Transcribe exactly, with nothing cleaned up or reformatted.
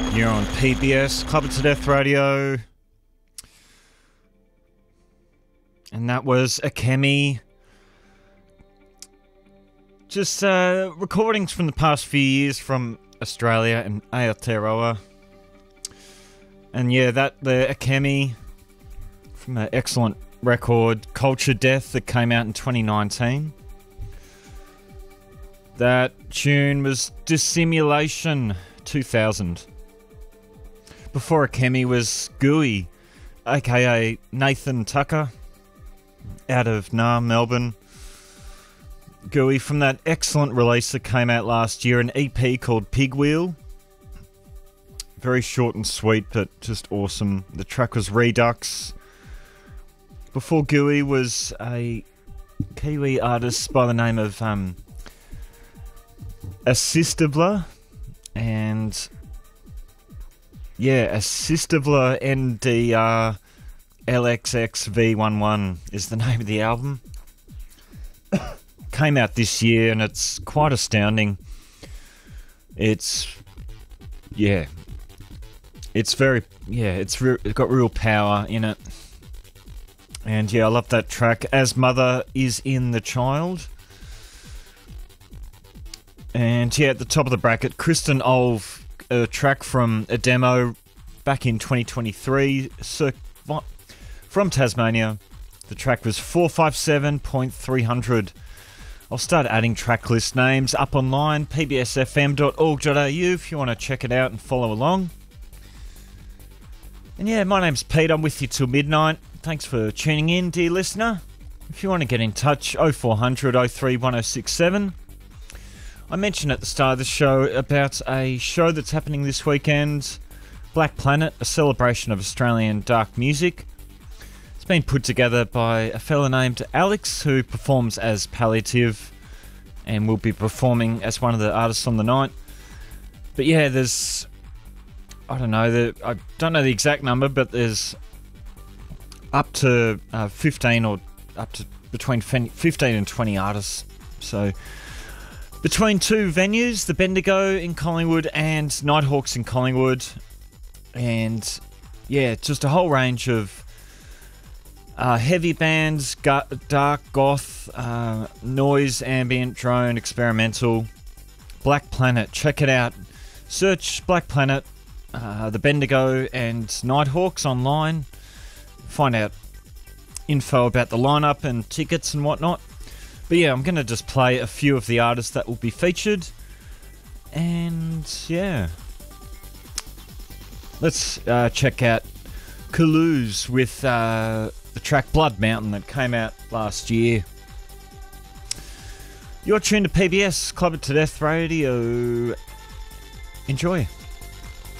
You're on P B S, Club It to Death Radio. And that was Akemi. Just uh, recordings from the past few years from Australia and Aotearoa. And yeah, that the Akemi from an excellent record, Culture Death, that came out in twenty nineteen. That tune was Dissimulation two thousand. Before Akemi was Gooey, aka Nathan Tucker, out of Nah, Melbourne. Gooey from that excellent release that came out last year, an E P called Pig Wheel. Very short and sweet, but just awesome. The track was Redux. Before Gooey was a Kiwi artist by the name of um, Assistabler, and yeah, Assistabler N D R L X X V eleven is the name of the album. Came out this year and it's quite astounding. It's yeah, it's very yeah, it's re- it's got real power in it. And yeah, I love that track. As Mother is in the Child. And yeah, at the top of the bracket, Kristen Olve, a track from a demo back in twenty twenty-three cir- from Tasmania. The track was four five seven point three hundred. I'll start adding track list names up online, p b s f m dot org dot a u if you want to check it out and follow along. And yeah, my name's Pete, I'm with you till midnight. Thanks for tuning in, dear listener. If you want to get in touch, oh four hundred, oh three, one oh six seven. I mentioned at the start of the show about a show that's happening this weekend, Black Planet, a celebration of Australian dark music. It's been put together by a fella named Alex, who performs as Palliative and will be performing as one of the artists on the night. But yeah, there's, I don't know, the, I don't know the exact number, but there's up to uh, fifteen or up to between fifteen and twenty artists. So between two venues, the Bendigo in Collingwood and Nighthawks in Collingwood. And yeah, just a whole range of uh, heavy bands, gu- dark, goth, uh, noise, ambient, drone, experimental. Black Planet, check it out. Search Black Planet, uh, the Bendigo and Nighthawks online. Find out info about the lineup and tickets and whatnot. But yeah, I'm going to just play a few of the artists that will be featured. And yeah, let's uh, check out Colouse with uh, the track Blood Mountain that came out last year. You're tuned to P B S, Club It to Death Radio. Enjoy.